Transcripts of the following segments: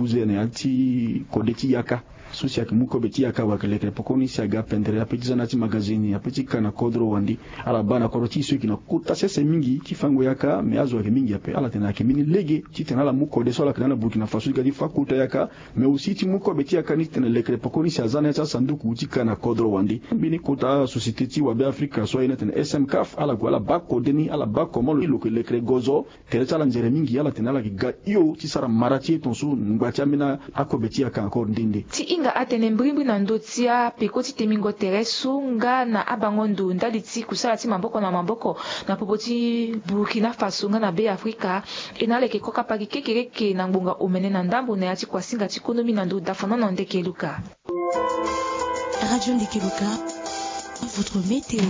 buze ne ati kodeti yaka susi ya muko beti yaka wakeleke pokoni si aga pendere apeti zanati magazini apeti kana kodro wandi ala bana koroti su kina kuta sese mingi kifango yaka meazo yake mingi ape ala tena yake mini lege titena la muko de sola kana Burkina Faso gadi fakulta yaka me aussi ti muko beti yaka ni tena lekre pokoni si azana ya sanduku utika na kodro wandi bini kuta société ti wa be Afrika so ina tena SMCAF ala gwala bako deni ala bako mo lo ke lekre gozo tereta la nzere mingi ala tena la ga iyo ti sara marati tonsu ngwacha mina akobeti yaka encore ndinde ti inga atene mbrimbi na ndotia pekoti temingo teresu nga na abangondo ndali ti kusala ti maboko na popoti Burkina Faso nga na be Afrika enaleke koka paki kekereke na ngbonga omene na ndambo na yati kwasinga ti konomi na ndo dafana na ndeke luka. Radio Ndeke Luka, votre météo.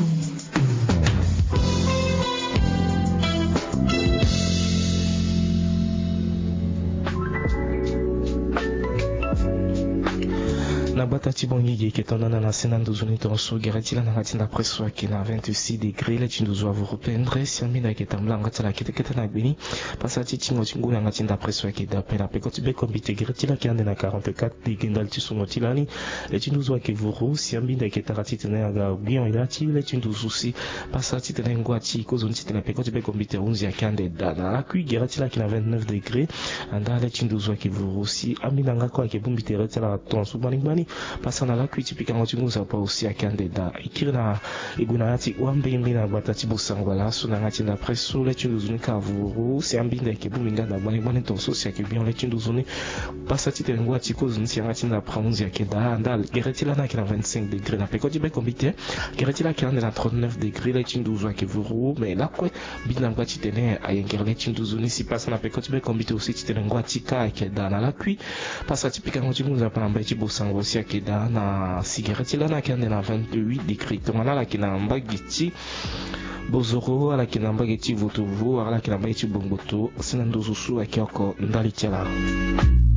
Na batati bongi qui est en na sena nduzuni tonso geratila na ngatinda presso qui na 26 degrés la tinduzo vous reprendre si amina qui tambla ngatala kete na bini pasati tingo tingu na ngatinda presso qui da pena pekoti be kombite geratila qui ande na 44 degrés dans tisumo tilani le tinduzo qui vous si amina qui tarati tena ga bien ilati le tinduzo si pasati tena ngwati ko zoni tena pekoti be kombite 11 ya kande da na kui geratila qui na 29 degrés anda le tinduzo qui vous si amina ngako qui bombite geratila tonso bani pasana la kuiti pika ngotingu za pa aussi akandeda ikirina iguna yati wambe mbina batati busangwala suna ngati na presso le tinduzuni kavuru si ambinda ke buminga da bani tonso si akibien le tinduzuni pasati telengwa tiko zuni si ngati na pranzi akeda ndal geretila na 25 degrés na pekoti be kombite geretila ki na 39 degrés le tinduzu akivuru mais la quoi bina ngati tene ayengere le tinduzuni si pasana pekoti be kombite aussi telengwa tika akeda na la kui pasati pika ngotingu za pa mbaiti busangwa si akeda na cigarette là na kende na 28 degrés tomana la kina mbagiti bozoro ala kina mbagiti votovo ala kina mbagiti bongoto sinandozusu akioko ndali tela